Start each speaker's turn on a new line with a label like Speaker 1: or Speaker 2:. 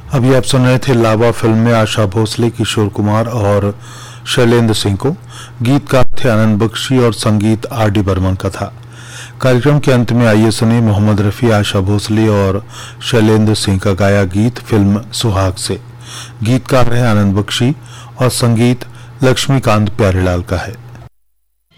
Speaker 1: अभी आप सुन रहे थे लावा फिल्म में आशा भोसले, किशोर कुमार और शैलेंद्र सिंह को। गीतकार थे आनंद बख्शी और संगीत R.D. बर्मन का था। कार्यक्रम के अंत में आइए सुनिए मोहम्मद रफी, आशा भोसले और शैलेंद्र सिंह का गाया गीत फिल्म सुहाग से। गीतकार है आनंद बख्शी और संगीत लक्ष्मीकांत प्यारेलाल का है।